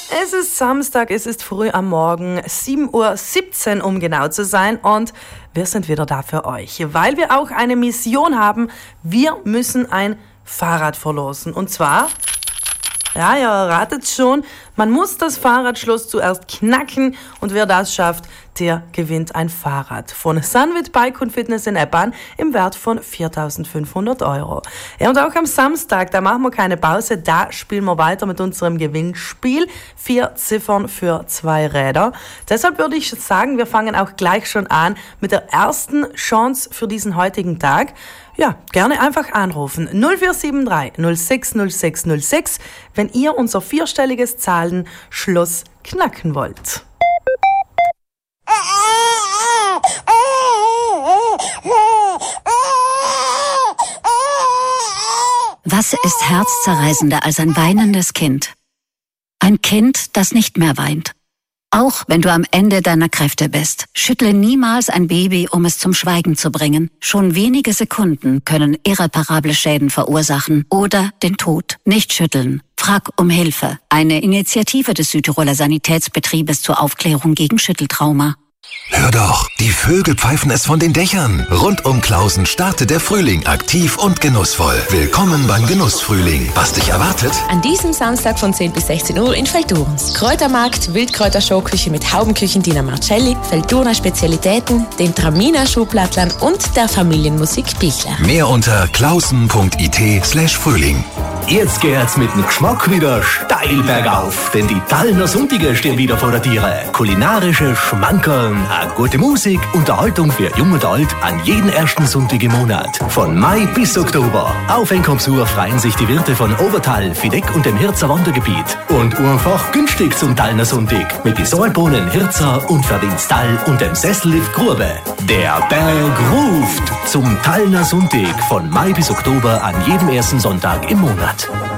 Es ist Samstag, es ist früh am Morgen, 7:17 Uhr, um genau zu sein, und wir sind wieder da für euch, weil wir auch eine Mission haben. Wir müssen ein Fahrrad verlosen, und zwar, ja, ihr erratet schon, man muss das Fahrradschloss zuerst knacken, und wer das schafft, der gewinnt ein Fahrrad von Sunwit Bike und Fitness in Eppan im Wert von 4.500 €. Ja, und auch am Samstag, da machen wir keine Pause, da spielen wir weiter mit unserem Gewinnspiel. 4 Ziffern für 2 Räder. Deshalb würde ich sagen, wir fangen auch gleich schon an mit der ersten Chance für diesen heutigen Tag. Ja, gerne einfach anrufen. 0473 06 06 06, wenn ihr unser 4-stelliges Zahlenschloss knacken wollt. Was ist herzzerreißender als ein weinendes Kind? Ein Kind, das nicht mehr weint. Auch wenn du am Ende deiner Kräfte bist, schüttle niemals ein Baby, um es zum Schweigen zu bringen. Schon wenige Sekunden können irreparable Schäden verursachen oder den Tod. Nicht schütteln. Frag um Hilfe. Eine Initiative des Südtiroler Sanitätsbetriebes zur Aufklärung gegen Schütteltrauma. Hör doch, die Vögel pfeifen es von den Dächern. Rund um Klausen startet der Frühling aktiv und genussvoll. Willkommen beim Genussfrühling. Was dich erwartet? An diesem Samstag von 10 bis 16 Uhr in Feldurns. Kräutermarkt, Wildkräuterschauküche mit Haubenküchen Dina Marcelli, Feldurner Spezialitäten, den Traminer Schuhplattlern und der Familienmusik Bichler. Mehr unter klausen.it/Frühling. Jetzt geht's mit dem Geschmack wieder steil bergauf, denn die Tallner Sonntage stehen wieder vor der Türe. Kulinarische Schmankerln, gute Musik, Unterhaltung für Jung und Alt an jeden ersten Sonntag im Monat. Von Mai bis Oktober. Auf Einkommensur freuen sich die Wirte von Obertal, Fideck und dem Hirzer Wandergebiet. Und einfach günstig zum Tallner Sonntag mit die Sohlbohnen Hirzer und Verdienstall und dem Sessellift Grube. Der Berg ruft zum Tallner Sonntag von Mai bis Oktober an jedem ersten Sonntag im Monat.